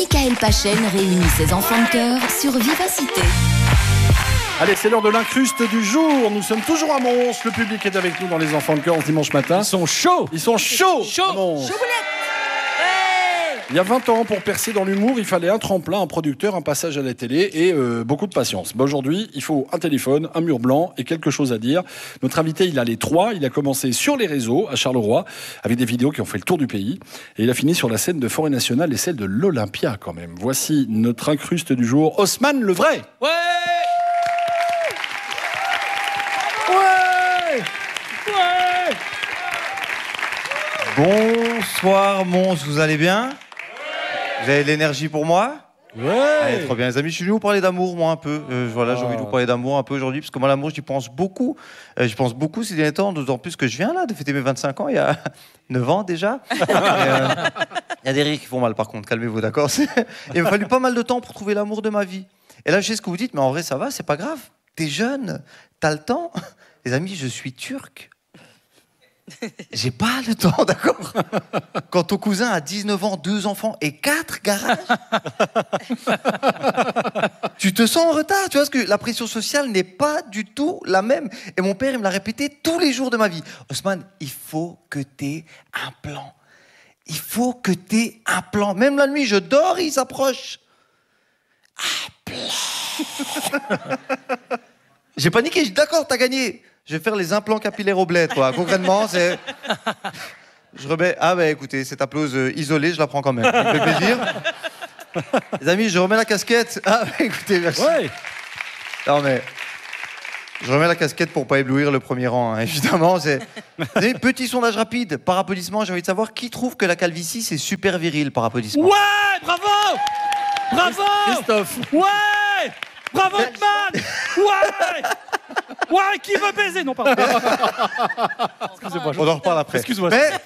Michael Pachen réunit ses enfants de cœur sur Vivacité. Allez, c'est l'heure de l'incruste du jour. Nous sommes toujours à Mons. Le public est avec nous dans les enfants de cœur ce dimanche matin. Ils sont chauds. Ils sont chauds. Chaud. à Mons. Il y a 20 ans, pour percer dans l'humour, il fallait un tremplin, un producteur, un passage à la télé et beaucoup de patience. Aujourd'hui, il faut un téléphone, un mur blanc et quelque chose à dire. Notre invité, il a les trois. Il a commencé sur les réseaux, à Charleroi, avec des vidéos qui ont fait le tour du pays. Et il a fini sur la scène de Forêt Nationale et celle de l'Olympia, quand même. Voici notre incruste du jour, Haussmann le vrai. Ouais. Bonsoir Mons, vous allez bien? Vous avez de l'énergie pour moi? Ouais. Allez, trop bien les amis, je suis venu vous parler d'amour moi un peu. Voilà, j'ai envie de vous parler d'amour un peu aujourd'hui, parce que moi l'amour j'y pense beaucoup. J'y pense beaucoup ces derniers temps, d'autant plus que je viens là de fêter mes 25 ans, il y a 9 ans déjà. Il y a des rires qui font mal par contre, calmez-vous, d'accord? Il m'a fallu pas mal de temps pour trouver l'amour de ma vie. Et là je sais ce que vous dites, mais en vrai ça va, c'est pas grave. T'es jeune, t'as le temps. Les amis, je suis turc. J'ai pas le temps, d'accord? Quand ton cousin a 19 ans, 2 enfants et 4 garages, tu te sens en retard. Tu vois, parce que la pression sociale n'est pas du tout la même. Et mon père, il me l'a répété tous les jours de ma vie. Haussmann, il faut que t'aies un plan. Il faut que t'aies un plan. Même la nuit, je dors et il s'approche. Un plan. J'ai paniqué, j'ai dit d'accord, t'as gagné. Je vais faire les implants capillaires au bled, quoi. Concrètement, c'est... Je remets... Ah, bah écoutez, cette applause isolée, je la prends quand même. Ça me fait plaisir. Les amis, je remets la casquette. Ah, bah écoutez, merci. Ouais. Non, mais... Je remets la casquette pour pas éblouir le premier rang, hein. Évidemment. C'est... Petit sondage rapide. Par applaudissement, j'ai envie de savoir qui trouve que la calvitie, c'est super viril par applaudissement. Ouais, bravo. Bravo. Christophe. Ouais. Bravo, man. Ouais. Ouais, qui veut baiser? Non, pardon. Excusez-moi. On en reparle après. Excuse-moi. Mais